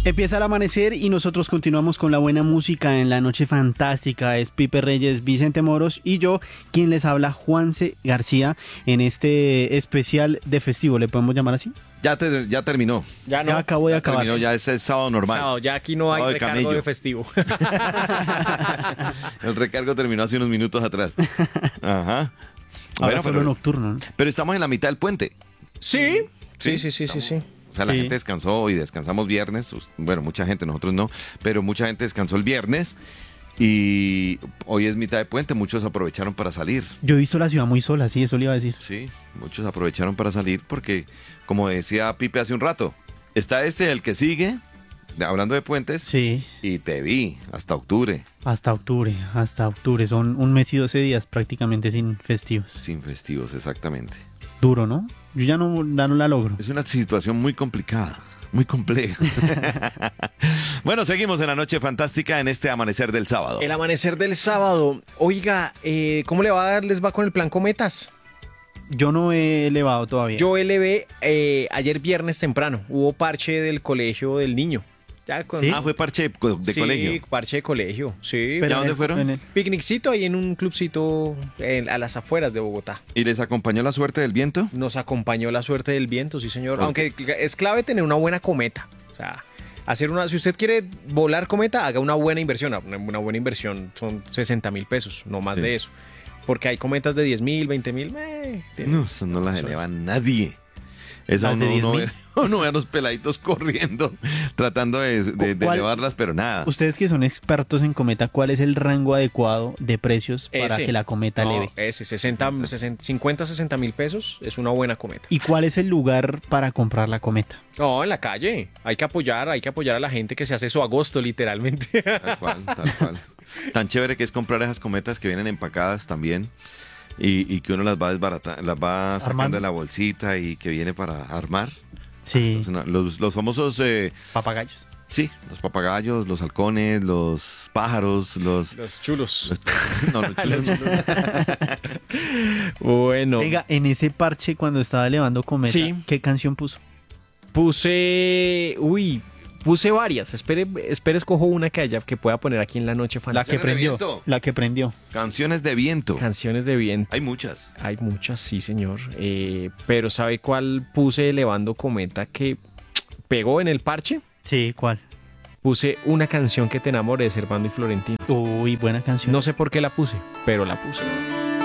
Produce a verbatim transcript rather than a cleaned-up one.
Empieza el amanecer y nosotros continuamos con la buena música en la noche fantástica. Es Pipe Reyes, Vicente Moros y yo, quien les habla, Juanse García, en este especial de festivo. ¿Le podemos llamar así? Ya, te, ya terminó. Ya, no. ya acabó de ya acabar. Terminó, ya es el sábado normal. Sábado, ya aquí no sábado hay recargo de, camello. de festivo. El recargo terminó hace unos minutos atrás. Ajá. Ahora bueno, solo pero, nocturno, ¿no? Pero estamos en la mitad del puente. Sí. Sí, sí, sí, sí, sí. O sea, la sí. gente descansó y descansamos viernes. Bueno, mucha gente, nosotros no. Pero mucha gente descansó el viernes. Y hoy es mitad de puente. Muchos aprovecharon para salir. Yo he visto la ciudad muy sola, sí, eso le iba a decir. Sí, muchos aprovecharon para salir porque, como decía Pipe hace un rato, está este, el que sigue, hablando de puentes. Sí. Y te vi hasta octubre. Hasta octubre, hasta octubre. Son un mes y doce días prácticamente sin festivos. Sin festivos, exactamente. Duro, ¿no? Yo ya no, ya no la logro. Es una situación muy complicada, muy compleja. Bueno, seguimos en la noche fantástica en este amanecer del sábado. El amanecer del sábado. Oiga, eh, ¿cómo le va, les va con el plan Cometas? Yo no he elevado todavía. Yo elevé eh, ayer viernes temprano. Hubo parche del colegio del niño. Ya con... ¿Sí? Ah, fue parche de, de sí, colegio. Sí, parche de colegio, sí. ¿Y a dónde fueron? El... Picniccito ahí en un clubcito en, a las afueras de Bogotá. ¿Y les acompañó la suerte del viento? Nos acompañó la suerte del viento, sí señor. Okay. Aunque es clave tener una buena cometa. O sea, hacer una, si usted quiere volar cometa, haga una buena inversión. Una buena inversión son sesenta mil pesos, no más sí. de eso. Porque hay cometas de diez mil, veinte mil. Eh, no, eso no las eleva nadie. Esa uno, uno, ve, uno ve a los peladitos corriendo, tratando de, de, de elevarlas, pero nada. Ustedes que son expertos en cometa, ¿cuál es el rango adecuado de precios para ese. que la cometa no, eleve? Ese, sesenta, sesenta, cincuenta, sesenta mil pesos es una buena cometa. ¿Y cuál es el lugar para comprar la cometa? No, en la calle. Hay que apoyar, hay que apoyar a la gente que se hace su agosto, literalmente. Tal cual, tal cual. Tan chévere que es comprar esas cometas que vienen empacadas también. Y, y que uno las va desbaratando, las va sacando Armando. de la bolsita y que viene para armar. Sí. Una, los, los famosos... Eh, papagayos. Sí, los papagayos, los halcones, los pájaros, los... Los chulos. Los, no, los chulos. los chulos. Bueno. Oiga, en ese parche cuando estaba elevando cometa, sí. ¿qué canción puso? Puse... Uy... Puse varias, espere, espere, escojo una que haya que pueda poner aquí en la noche fantástica. La que prendió, la que prendió. Canciones de viento. Canciones de viento. Hay muchas. Hay muchas, sí, señor. Eh, pero ¿sabe cuál puse elevando cometa que pegó en el parche? Sí, ¿cuál? Puse Una canción que te enamore de Servando y Florentino. Uy, buena canción. No sé por qué la puse, pero la puse.